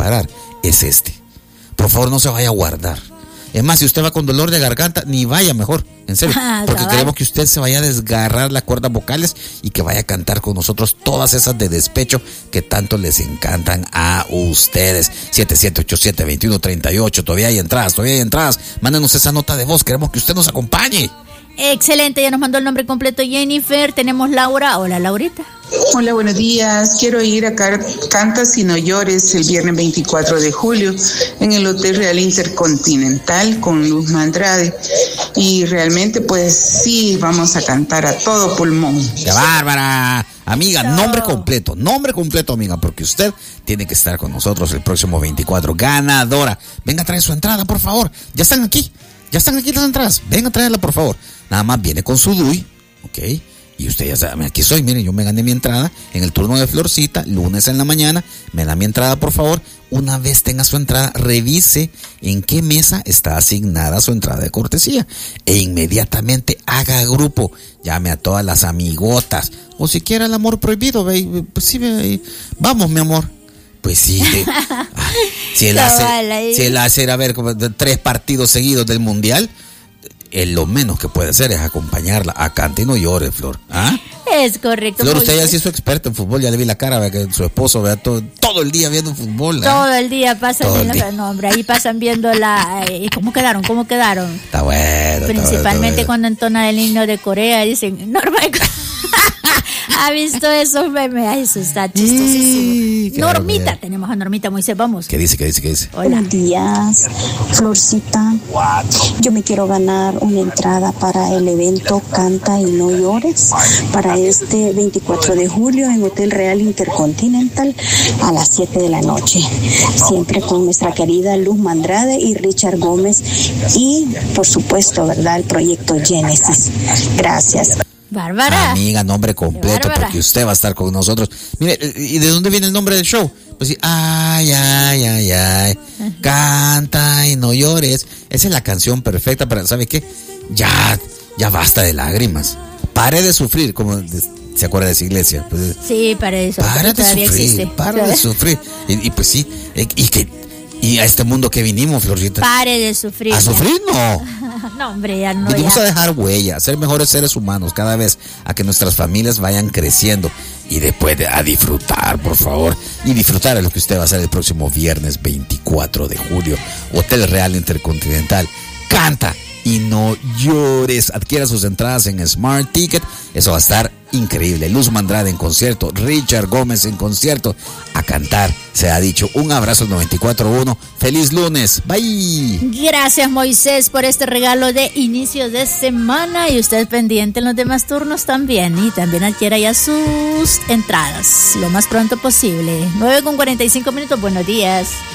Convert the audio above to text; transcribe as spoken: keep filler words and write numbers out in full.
preparar es este. Por favor, no se vaya a guardar. Es más, si usted va con dolor de garganta, ni vaya mejor, en serio, porque queremos que usted se vaya a desgarrar las cuerdas vocales y que vaya a cantar con nosotros todas esas de despecho que tanto les encantan a ustedes. siete siete ocho siete, dos uno tres ocho, todavía hay entradas, todavía hay entradas. Mándenos esa nota de voz, queremos que usted nos acompañe. Excelente, ya nos mandó el nombre completo Jennifer. Tenemos Laura. Hola, Laurita. Hola, buenos días. Quiero ir a Car- Canta Si No Llores el viernes veinticuatro de julio en el Hotel Real Intercontinental con Luz Mandrade. Y realmente, pues sí, vamos a cantar a todo pulmón. ¡Qué bárbara! Amiga, no. nombre completo, nombre completo, amiga, porque usted tiene que estar con nosotros el próximo veinticuatro. Ganadora. Venga a traer su entrada, por favor. Ya están aquí. Ya están aquí las entradas. Venga a traerla, por favor. Nada más viene con su D U I, ¿ok? Y usted ya sabe, aquí soy, miren, yo me gané mi entrada en el turno de Florcita, lunes en la mañana, me da mi entrada, por favor. Una vez tenga su entrada, revise en qué mesa está asignada su entrada de cortesía e inmediatamente haga grupo, llame a todas las amigotas, o si quiere el amor prohibido, ve, pues sí, ve, vamos, mi amor. Pues sí, de, ah, si él hace, si él hace ir a ver como tres partidos seguidos del mundial, él lo menos que puede hacer es acompañarla a Canta y No Llores, Flor. ¿Ah? Es correcto. Flor, usted ya sí es su experta en fútbol, ya le vi la cara, vea que su esposo vea todo, todo el día viendo fútbol. ¿eh? Todo el día pasan viendo la nombre, ahí pasan viendo la ¿y cómo quedaron? ¿Cómo quedaron? Está bueno. Principalmente está bueno, está bueno. Cuando entona el himno de Corea dicen Norma. ¿Ha visto esos memes? Ay, eso está chistosísimo. Sí, Normita, claro, tenemos a Normita Moisés, vamos. ¿Qué dice? ¿Qué dice? ¿Qué dice? Hola. Buenos días, Florcita. Yo me quiero ganar una entrada para el evento Canta y No Llores para este veinticuatro de julio en Hotel Real Intercontinental a las siete de la noche. Siempre con nuestra querida Luz Mandrade y Richard Gómez y, por supuesto, ¿verdad? El proyecto Génesis. Gracias. Bárbara. Amiga, nombre completo, porque usted va a estar con nosotros. Mire, ¿y de dónde viene el nombre del show? Pues sí, ay, ay, ay, ay, canta y no llores. Esa es la canción perfecta para, ¿sabe qué? Ya, ya basta de lágrimas. Pare de sufrir, como se acuerda de esa iglesia. Pues, sí, para eso. Para de sufrir, existe. para de sufrir. Y, y pues sí, y que... Y a este mundo que vinimos, Florcita. Pare de sufrir. ¿A sufrir? No. No, hombre, ya no. Venimos ya. a dejar huella, a ser mejores seres humanos cada vez, a que nuestras familias vayan creciendo y después de, a disfrutar, por favor. Y disfrutar de lo que usted va a hacer el próximo viernes veinticuatro de julio. Hotel Real Intercontinental. Canta y No Llores. Adquiera sus entradas en Smart Ticket. Eso va a estar increíble. Luz Mandrade en concierto, Richard Gómez en concierto. A cantar, se ha dicho. Un abrazo al noventa y cuatro punto uno. Feliz lunes. Bye. Gracias, Moisés, por este regalo de inicio de semana. Y usted pendiente en los demás turnos también. Y también adquiera ya sus entradas lo más pronto posible. nueve con cuarenta y cinco minutos. Buenos días.